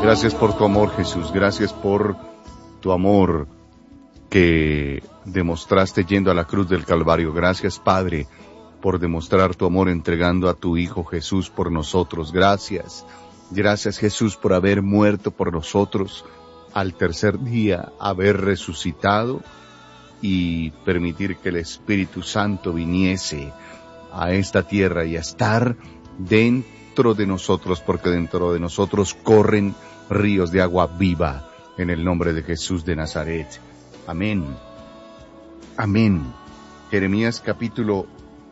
Gracias por tu amor, Jesús. Gracias por tu amor que demostraste yendo a la cruz del Calvario. Gracias, Padre, por demostrar tu amor entregando a tu Hijo Jesús por nosotros. Gracias. Gracias, Jesús, por haber muerto por nosotros, al tercer día haber resucitado y permitir que el Espíritu Santo viniese a esta tierra y a estar dentro de nosotros, porque dentro de nosotros corren ríos de agua viva, en el nombre de Jesús de Nazaret. Amén. Amén. Jeremías capítulo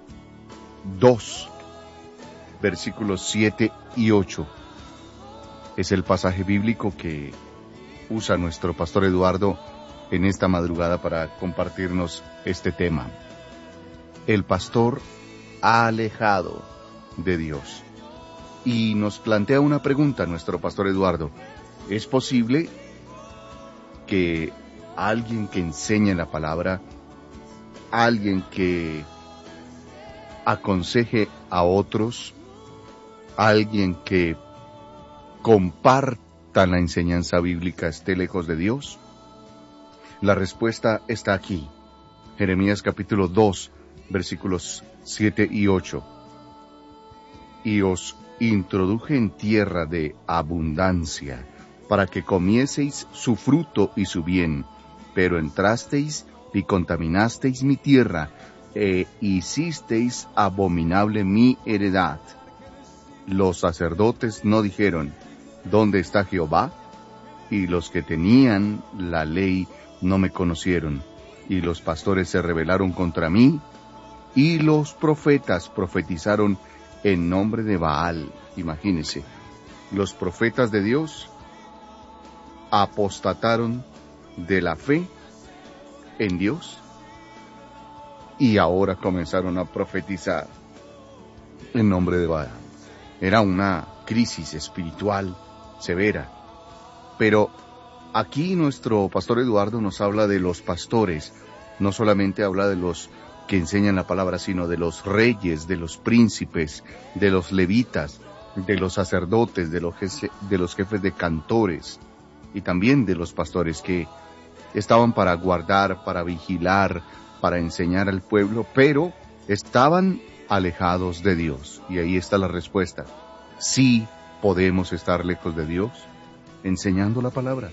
2, versículos 7 y 8. Es el pasaje bíblico que usa nuestro pastor Eduardo en esta madrugada para compartirnos este tema. El pastor alejado de Dios. Y nos plantea una pregunta nuestro pastor Eduardo. ¿Es posible que alguien que enseñe la palabra, alguien que aconseje a otros, alguien que comparta la enseñanza bíblica esté lejos de Dios? La respuesta está aquí. Jeremías capítulo 2, versículos 7 y 8. Y os introduje en tierra de abundancia, para que comieseis su fruto y su bien, pero entrasteis y contaminasteis mi tierra, e hicisteis abominable mi heredad. Los sacerdotes no dijeron, ¿dónde está Jehová? Y los que tenían la ley no me conocieron, y los pastores se rebelaron contra mí, y los profetas profetizaron en nombre de Baal. Imagínense, los profetas de Dios apostataron de la fe en Dios y ahora comenzaron a profetizar en nombre de Baal. Era una crisis espiritual severa. Pero aquí nuestro pastor Eduardo nos habla de los pastores, no solamente habla de los que enseñan la palabra, sino de los reyes, de los príncipes, de los levitas, de los sacerdotes, de los jefes de cantores y también de los pastores que estaban para guardar, para vigilar, para enseñar al pueblo, pero estaban alejados de Dios. Y ahí está la respuesta. Sí podemos estar lejos de Dios enseñando la palabra.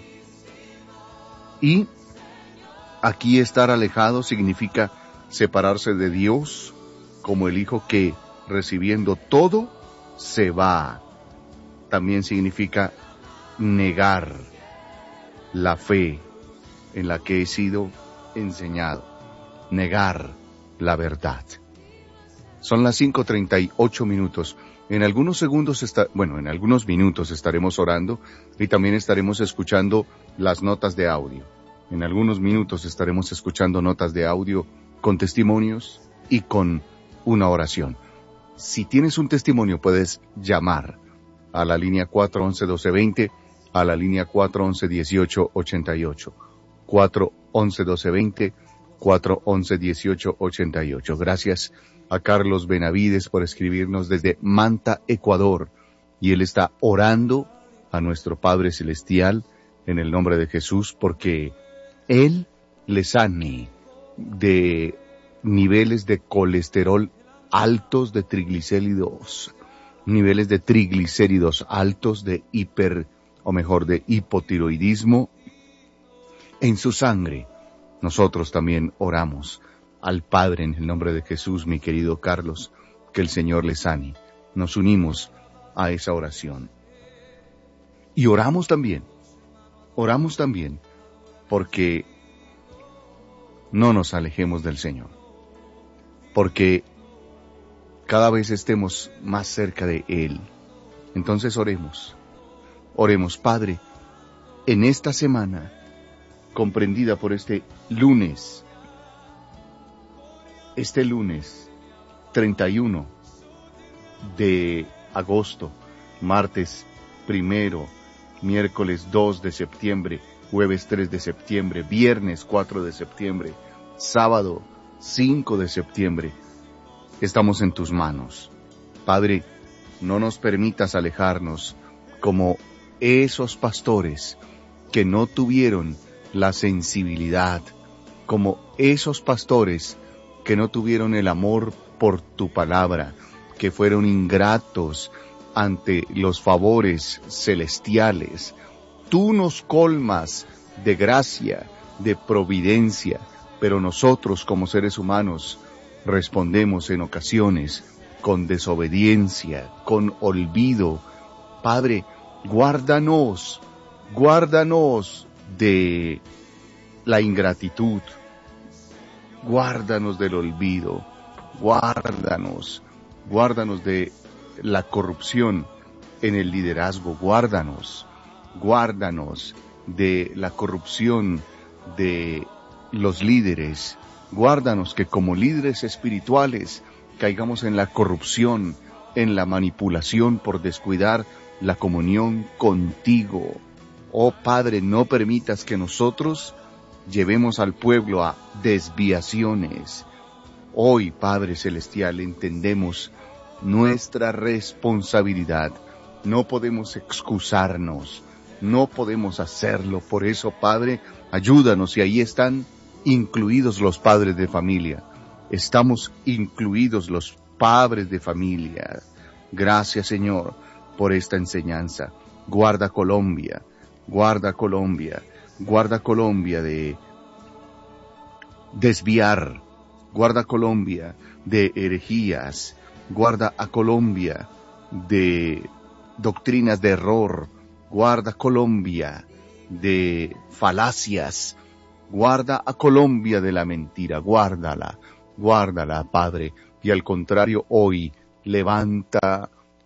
Y aquí estar alejado significa separarse de Dios, como el hijo que, recibiendo todo, se va. También significa negar la fe en la que he sido enseñado, negar la verdad. Son las 5:38. En algunos en algunos minutos estaremos orando y también estaremos escuchando las notas de audio. En algunos minutos estaremos escuchando notas de audio con testimonios y con una oración. Si tienes un testimonio, puedes llamar a la línea 411-1220, a la línea 411-1888, 411-1220, 411-1888. Gracias a Carlos Benavides por escribirnos desde Manta, Ecuador, y él está orando a nuestro Padre Celestial en el nombre de Jesús, porque Él le sane de niveles de colesterol altos, de triglicéridos, niveles de triglicéridos altos, de hipotiroidismo en su sangre. Nosotros también oramos al Padre en el nombre de Jesús, mi querido Carlos, que el Señor le sane. Nos unimos a esa oración. Y oramos también porque no nos alejemos del Señor, porque cada vez estemos más cerca de Él. Entonces oremos, Padre, en esta semana, comprendida por este lunes 31 de agosto, martes 1, miércoles 2 de septiembre, jueves 3 de septiembre, viernes 4 de septiembre, sábado 5 de septiembre, estamos en tus manos. Padre, no nos permitas alejarnos como esos pastores que no tuvieron la sensibilidad, como esos pastores que no tuvieron el amor por tu palabra, que fueron ingratos ante los favores celestiales. Tú nos colmas de gracia, de providencia, pero nosotros como seres humanos respondemos en ocasiones con desobediencia, con olvido. Padre, guárdanos de la ingratitud, guárdanos del olvido, guárdanos de la corrupción en el liderazgo, guárdanos de la corrupción de los líderes, guárdanos que como líderes espirituales caigamos en la corrupción, en la manipulación por descuidar la comunión contigo. Oh Padre, no permitas que nosotros llevemos al pueblo a desviaciones. Hoy, Padre Celestial, entendemos nuestra responsabilidad. No podemos excusarnos, no podemos hacerlo. Por eso, Padre, ayúdanos. Y ahí están incluidos los padres de familia. Estamos incluidos los padres de familia. Gracias, Señor, por esta enseñanza. Guarda Colombia de desviar, guarda Colombia de herejías, guarda a Colombia de doctrinas de error, guarda Colombia de falacias, guarda a Colombia de la mentira, guárdala, Padre, y al contrario hoy, levanta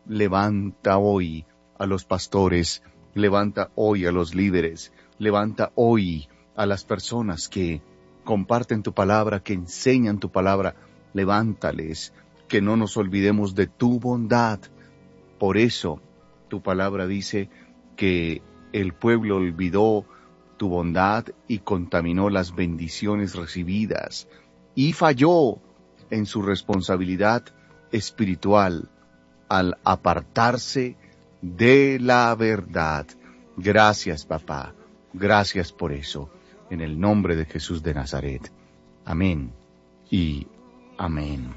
hoy a los pastores, levanta hoy a los líderes, levanta hoy a las personas que comparten tu palabra, que enseñan tu palabra, levántales, que no nos olvidemos de tu bondad. Por eso tu palabra dice que el pueblo olvidó tu bondad y contaminó las bendiciones recibidas y falló en su responsabilidad espiritual al apartarse de la verdad. Gracias, papá. Gracias por eso. En el nombre de Jesús de Nazaret. Amén y amén.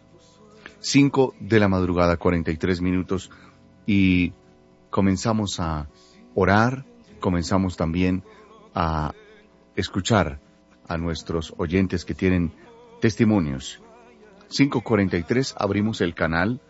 5 de la madrugada, 43 minutos, y comenzamos a orar, comenzamos también a escuchar a nuestros oyentes que tienen testimonios. 5:43, abrimos el canal.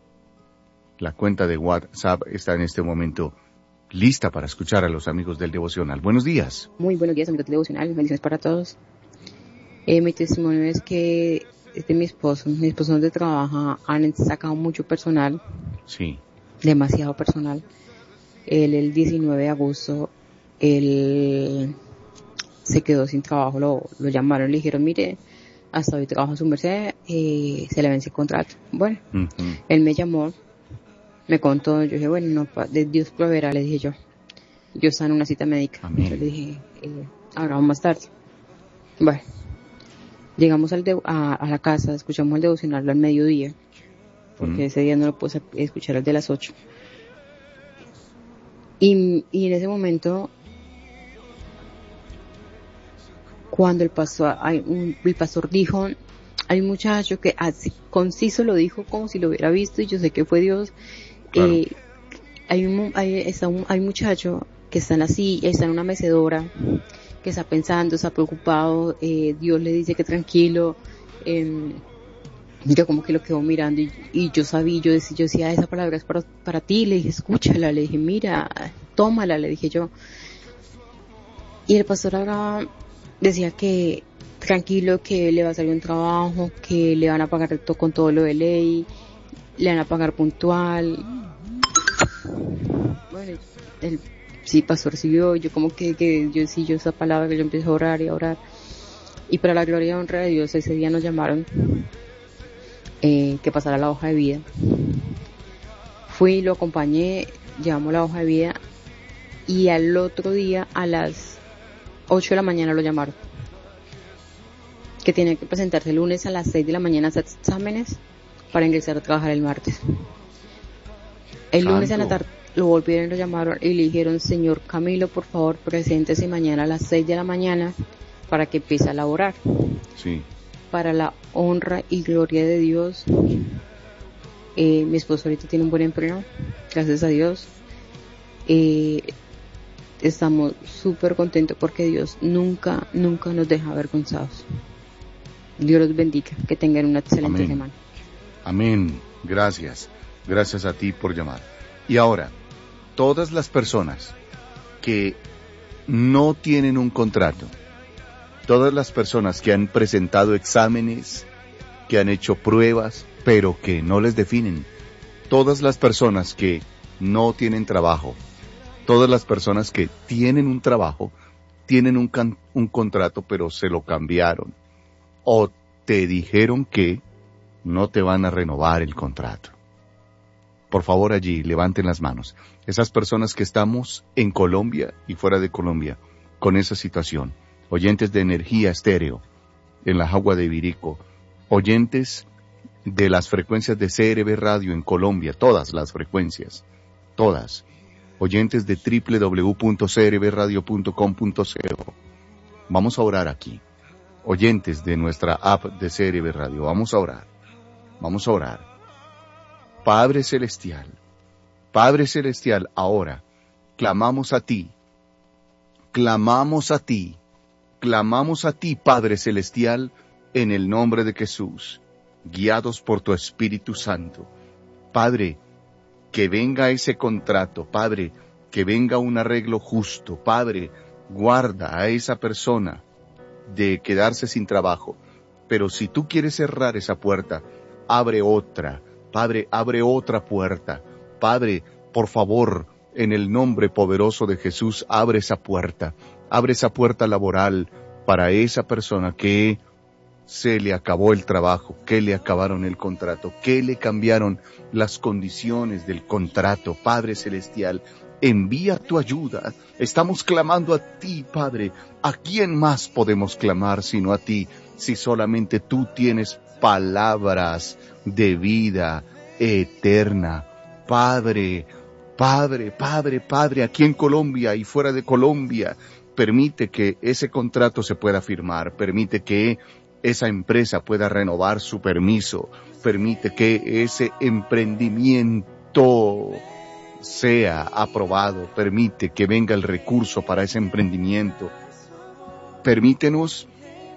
La cuenta de WhatsApp está en este momento lista para escuchar a los amigos del devocional. Buenos días. Muy buenos días, amigos del devocional. Bendiciones para todos. Mi testimonio es que es de mi esposo. Mi esposo donde trabaja han sacado mucho personal. Sí. Demasiado personal. Él el 19 de agosto, él se quedó sin trabajo. Lo llamaron, le dijeron, mire, hasta hoy trabaja su merced, se le vence el contrato. Bueno, Él me llamó, me contó, yo dije, bueno, no, de Dios proveerá, le dije yo. Yo estaba en una cita médica. Amén. Yo le dije, hablamos más tarde. Bueno, llegamos a la casa, escuchamos el devocional al mediodía, porque ese día no lo pude escuchar, el de las 8. Y en ese momento, cuando el pastor dijo, hay un muchacho que así conciso lo dijo como si lo hubiera visto, y yo sé que fue Dios. Claro. Hay un muchacho que está en la silla, está en una mecedora, que está pensando, está preocupado, Dios le dice que tranquilo, yo como que lo quedo mirando y yo decía, esa palabra es para ti, le dije, escúchala, le dije, mira, tómala, le dije yo. Y el pastor ahora decía que tranquilo, que le va a salir un trabajo, que le van a pagar con todo lo de ley, le van a pagar puntual. Bueno, sí, pastor siguió, yo como que yo esa palabra, que yo empecé a orar y a orar. Y para la gloria y honra de Dios, ese día nos llamaron que pasara la hoja de vida. Fui, lo acompañé, llevamos la hoja de vida y al otro día a las 8 de la mañana lo llamaron. Que tenía que presentarse el lunes a las 6 de la mañana a hacer exámenes para ingresar a trabajar el martes. El lunes en la tarde, lo volvieron, lo llamaron y le dijeron: señor Camilo, por favor, preséntese mañana a las 6 de la mañana para que empiece a laborar. Sí. Para la honra y gloria de Dios, mi esposo ahorita tiene un buen empleo, gracias a Dios. Estamos súper contentos porque Dios nunca nos deja avergonzados. Dios los bendiga, que tengan una excelente semana. Amén. Gracias a ti por llamar. Y ahora, todas las personas que no tienen un contrato, todas las personas que han presentado exámenes, que han hecho pruebas, pero que no les definen, todas las personas que no tienen trabajo, todas las personas que tienen un trabajo, tienen un contrato, pero se lo cambiaron, o te dijeron que no te van a renovar el contrato. Por favor, allí, levanten las manos. Esas personas que estamos en Colombia y fuera de Colombia con esa situación. Oyentes de Energía Estéreo, en la Jagua de Ibirico. Oyentes de las frecuencias de CRB Radio en Colombia, todas las frecuencias, todas. Oyentes de www.crbradio.com.co. Vamos a orar aquí. Oyentes de nuestra app de CRB Radio, vamos a orar. Vamos a orar. Padre Celestial, ahora clamamos a ti, Padre Celestial, en el nombre de Jesús, guiados por tu Espíritu Santo. Padre, que venga ese contrato, Padre, que venga un arreglo justo, Padre, guarda a esa persona de quedarse sin trabajo, pero si tú quieres cerrar esa puerta, abre otra, Padre, abre otra puerta, Padre, por favor, en el nombre poderoso de Jesús, abre esa puerta laboral para esa persona que se le acabó el trabajo, que le acabaron el contrato, que le cambiaron las condiciones del contrato. Padre Celestial, envía tu ayuda. Estamos clamando a ti, Padre. ¿A quién más podemos clamar sino a ti? Si solamente tú tienes palabras de vida eterna. Padre, aquí en Colombia y fuera de Colombia, permite que ese contrato se pueda firmar, permite que esa empresa pueda renovar su permiso, permite que ese emprendimiento sea aprobado, permite que venga el recurso para ese emprendimiento. Permítenos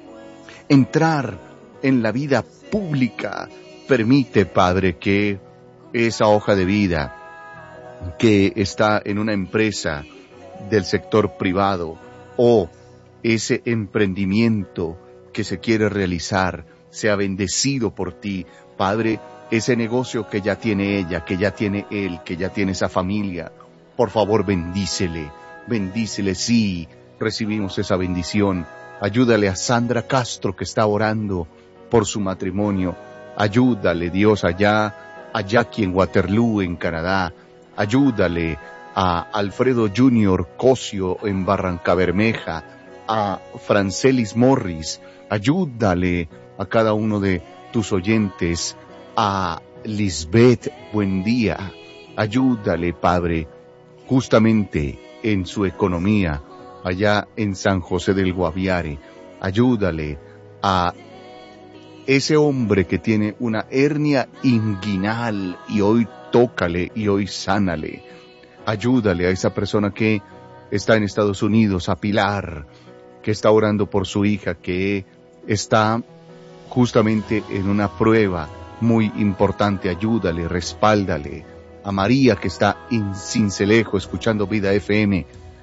entrar en la vida pública. Permite, Padre, que esa hoja de vida que está en una empresa del sector privado o ese emprendimiento que se quiere realizar sea bendecido por ti, Padre, ese negocio que ya tiene ella, que ya tiene él, que ya tiene esa familia, por favor bendícele, sí, recibimos esa bendición. Ayúdale a Sandra Castro, que está orando por su matrimonio, ayúdale Dios allá aquí en Waterloo, en Canadá, ayúdale a Alfredo Junior Cosio en Barrancabermeja, a Francelis Morris, ayúdale a cada uno de tus oyentes, a Lisbeth Buendía, ayúdale, Padre, justamente en su economía, allá en San José del Guaviare, ayúdale a ese hombre que tiene una hernia inguinal y hoy tócale y hoy sánale, ayúdale a esa persona que está en Estados Unidos, a Pilar, que está orando por su hija, que está justamente en una prueba muy importante, ayúdale, respáldale. A María, que está en Sincelejo, escuchando Vida FM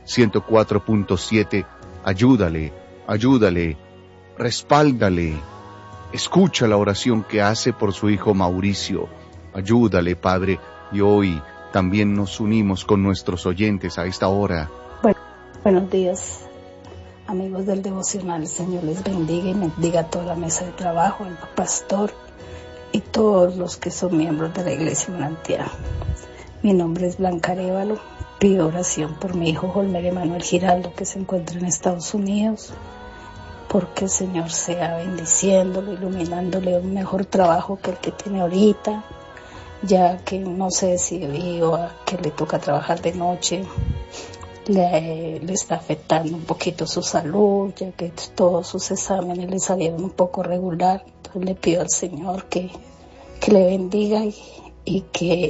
104.7, ayúdale, respáldale. Escucha la oración que hace por su hijo Mauricio. Ayúdale, Padre, y hoy también nos unimos con nuestros oyentes a esta hora. Buenos días, amigos del devocional. El Señor les bendiga y bendiga a toda la mesa de trabajo, al pastor y todos los que son miembros de la Iglesia Manantial. Mi nombre es Blanca Arévalo. Pido oración por mi hijo Holmer Emanuel Giraldo, que se encuentra en Estados Unidos, porque el Señor sea bendiciéndolo, iluminándole un mejor trabajo que el que tiene ahorita, ya que no sé si debido a que le toca trabajar de noche, le está afectando un poquito su salud, ya que todos sus exámenes le salieron un poco regular. Entonces le pido al Señor que le bendiga y que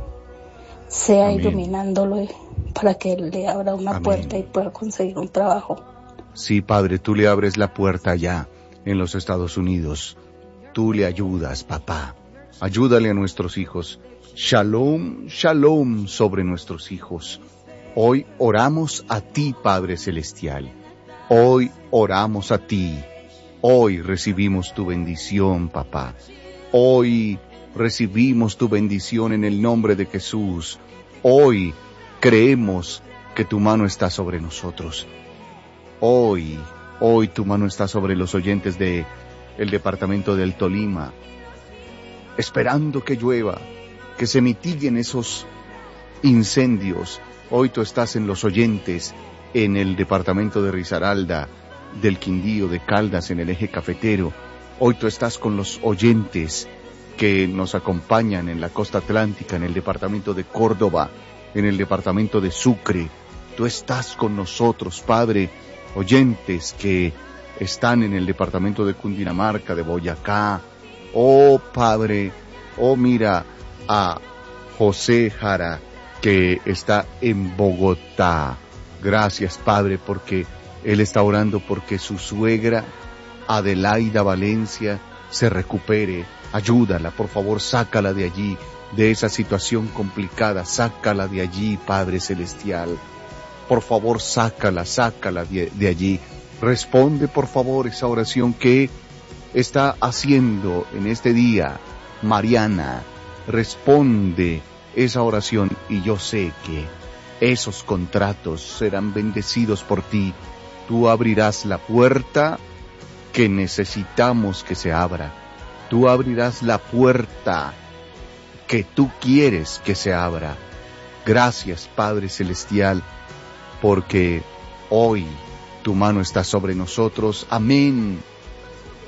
sea Amén. Iluminándolo para que Él le abra una Amén. puerta y pueda conseguir un trabajo. Sí, Padre, tú le abres la puerta allá en los Estados Unidos. Tú le ayudas, papá. Ayúdale a nuestros hijos. Shalom, shalom sobre nuestros hijos. Hoy oramos a ti, Padre Celestial. Hoy oramos a ti. Hoy recibimos tu bendición, papá. Hoy recibimos tu bendición en el nombre de Jesús. Hoy creemos que tu mano está sobre nosotros. Hoy tu mano está sobre los oyentes de el departamento del Tolima, esperando que llueva, que se mitiguen esos incendios. Hoy tú estás en los oyentes en el departamento de Risaralda, del Quindío, de Caldas, en el eje cafetero. Hoy tú estás con los oyentes que nos acompañan en la costa atlántica, en el departamento de Córdoba, en el departamento de Sucre. Tú estás con nosotros, Padre. Oyentes que están en el departamento de Cundinamarca, de Boyacá. Oh Padre, oh mira a José Jara que está en Bogotá. Gracias, Padre, porque él está orando porque su suegra Adelaida Valencia se recupere. Ayúdala, por favor, sácala de allí, de esa situación complicada. Sácala de allí, Padre Celestial. Por favor, sácala de allí. Responde, por favor, esa oración que está haciendo en este día Mariana. Responde esa oración y yo sé que esos contratos serán bendecidos por ti. Tú abrirás la puerta que necesitamos que se abra. Tú abrirás la puerta que tú quieres que se abra. Gracias, Padre Celestial, porque hoy tu mano está sobre nosotros. Amén